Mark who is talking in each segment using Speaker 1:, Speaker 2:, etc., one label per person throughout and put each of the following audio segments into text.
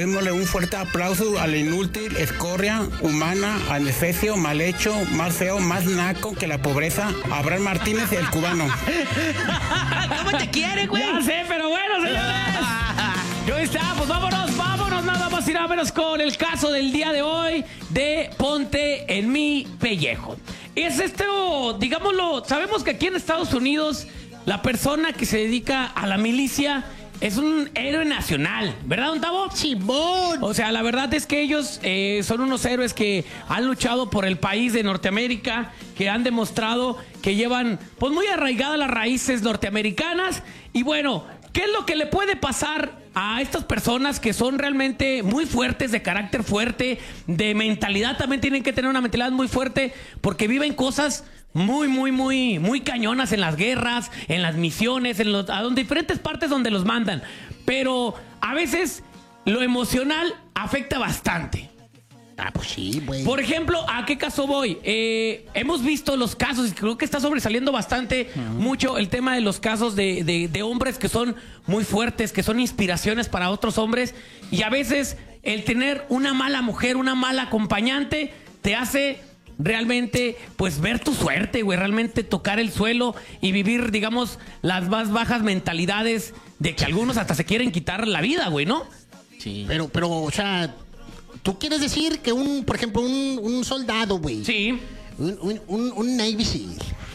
Speaker 1: Démosle un fuerte aplauso al inútil, escoria, humana, adefesio, mal hecho, más feo, más naco que la pobreza, Abraham Martínez, el cubano.
Speaker 2: ¿Cómo te quiere, güey?
Speaker 3: Ya sé, pero bueno, señores. ¿Cómo está? Pues vámonos, nada más y nada menos con el caso del día de hoy de Ponte en mi pellejo. Es esto, digámoslo, sabemos que aquí en Estados Unidos la persona que se dedica a la milicia es un héroe nacional, ¿verdad, don Tavo?
Speaker 2: Simón.
Speaker 3: O sea, la verdad es que ellos son unos héroes que han luchado por el país de Norteamérica, que han demostrado que llevan pues muy arraigadas las raíces norteamericanas. Y bueno, ¿qué es lo que le puede pasar a estas personas que son realmente muy fuertes, de carácter fuerte, de mentalidad? También tienen que tener una mentalidad muy fuerte porque viven cosas muy cañonas en las guerras, en las misiones, a diferentes partes donde los mandan. Pero a veces lo emocional afecta bastante.
Speaker 2: Ah, pues sí, güey.
Speaker 3: Por ejemplo, ¿a qué caso voy? Hemos visto los casos, y creo que está sobresaliendo bastante mucho el tema de los casos de hombres que son muy fuertes, que son inspiraciones para otros hombres. Y a veces el tener una mala mujer, una mala acompañante, te hace realmente pues ver tu suerte, güey, realmente tocar el suelo y vivir, digamos, las más bajas mentalidades de que algunos hasta se quieren quitar la vida, güey, ¿no?
Speaker 2: Sí. Pero, o sea, ¿tú quieres decir que por ejemplo, un soldado, güey?
Speaker 3: Sí.
Speaker 2: Un Navy SEAL.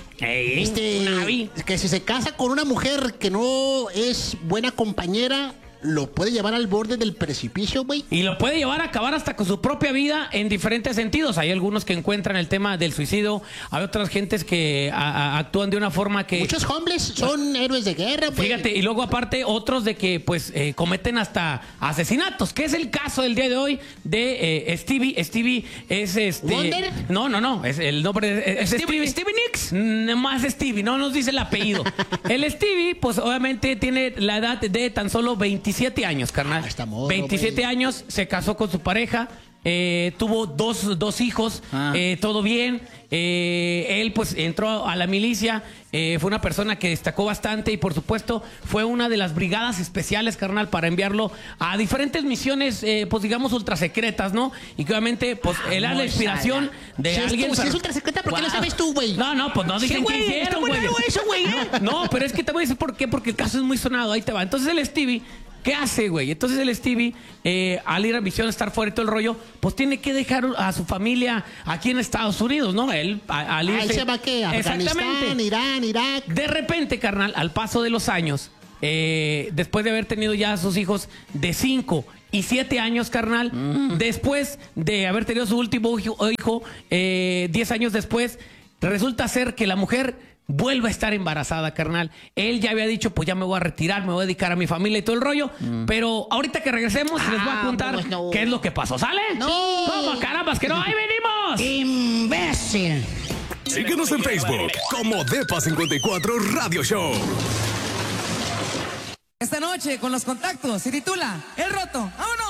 Speaker 3: Un Navy.
Speaker 2: Que si se casa con una mujer que no es buena compañera, lo puede llevar al borde del precipicio, güey.
Speaker 3: Y lo puede llevar a acabar hasta con su propia vida en diferentes sentidos. Hay algunos que encuentran el tema del suicidio. Hay otras gentes que actúan de una forma que...
Speaker 2: Muchos hombres son héroes de guerra, güey.
Speaker 3: Fíjate, y luego aparte otros de que pues cometen hasta asesinatos, que es el caso del día de hoy de Stevie. Stevie es
Speaker 2: ¿Wonder?
Speaker 3: No, es el nombre es Stevie.
Speaker 2: ¿Stevie Nicks?
Speaker 3: Más Stevie, no nos dice el apellido. El Stevie, pues obviamente tiene la edad de tan solo 27 años, carnal.
Speaker 2: Está morro,
Speaker 3: 27
Speaker 2: güey.
Speaker 3: años, se casó con su pareja. Tuvo dos hijos, todo bien. Él pues entró a la milicia, fue una persona que destacó bastante y por supuesto fue una de las brigadas especiales, carnal, para enviarlo a diferentes misiones, pues digamos ultra secretas, ¿no? Y que obviamente pues él era la inspiración de
Speaker 2: Si
Speaker 3: alguien.
Speaker 2: es ultra secreta, ¿por qué lo sabes tú, güey?
Speaker 3: No, pues no dicen
Speaker 2: Sí,
Speaker 3: que
Speaker 2: güey,
Speaker 3: hicieron,
Speaker 2: está muy
Speaker 3: güey.
Speaker 2: raro eso, güey.
Speaker 3: No, pero es que te voy a decir por qué, porque el caso es muy sonado, ahí te va. Entonces el Stevie, ¿qué hace, güey? Entonces el Stevie, al ir a misión, estar fuera y todo el rollo, pues tiene que dejar a su familia aquí en Estados Unidos, ¿no? Él, al irse...
Speaker 2: Él se va a qué, Afganistán, Irán, Irak.
Speaker 3: De repente, carnal, al paso de los años, después de haber tenido ya a sus hijos de 5 y 7 años, carnal, después de haber tenido su último hijo, 10 años después, resulta ser que la mujer vuelve a estar embarazada, carnal. Él ya había dicho, pues ya me voy a retirar, me voy a dedicar a mi familia y todo el rollo. Pero ahorita que regresemos, les voy a contar
Speaker 2: pues no.
Speaker 3: qué es lo que pasó. ¿Sale?
Speaker 2: No.
Speaker 3: ¿Cómo, carambas, que no? ¡Ahí venimos!
Speaker 2: ¡Imbécil!
Speaker 4: Síguenos en Facebook como Depa54 Radio Show.
Speaker 5: Esta noche con los contactos se titula El Roto. ¡Vámonos!